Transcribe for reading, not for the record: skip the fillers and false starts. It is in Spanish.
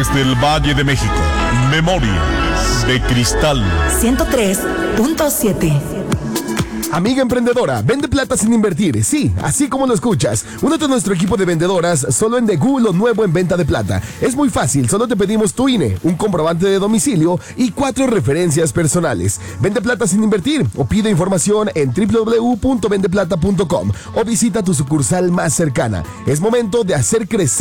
Desde el Valle de México, Memorias de Cristal 103.7. Amiga emprendedora, vende plata sin invertir. Sí, así como lo escuchas. Únete a nuestro equipo de vendedoras solo en The Google, lo nuevo en venta de plata. Es muy fácil, solo te pedimos tu INE, un comprobante de domicilio y 4 referencias personales. Vende plata sin invertir o pide información en www.vendeplata.com o visita tu sucursal más cercana. Es momento de hacer crecer